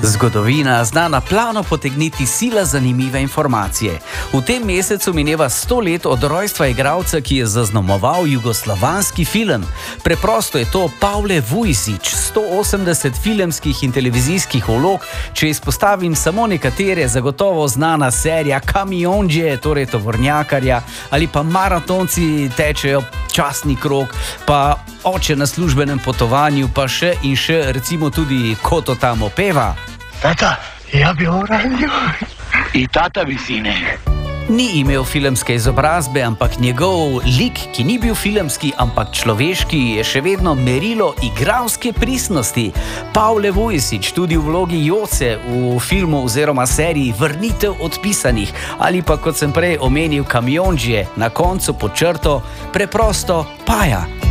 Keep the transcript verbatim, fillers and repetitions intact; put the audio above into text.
Zgodovina zna na plano potegniti sila zanimive informacije. V tem mesecu mineva sto let od rojstva igralca, ki je zaznamoval jugoslovanski film. Preprosto je to Pavle Vujsić, sto osemdeset filmskih in televizijskih vlog. Če izpostavim samo nekatere, zagotovo znana serija Kamiondje, torej tovornjakarja, ali pa Maratonci tečejo časni krog, pa Oče na službenem potovanju, pa še in še, recimo tudi Ko to tamo peva. Tata, ja bi oranio. I tata visine. Ni imel filmske izobrazbe, ampak njegov lik, ki ni bil filmski, ampak človeški, je še vedno merilo igralske pristnosti. Pavle Vujsić tudi v vlogi Joce v filmu oziroma seriji Vrnitev odpisanih, ali pa, kot sem prej omenil, Kamiondje, na koncu pod črto preprosto Paja.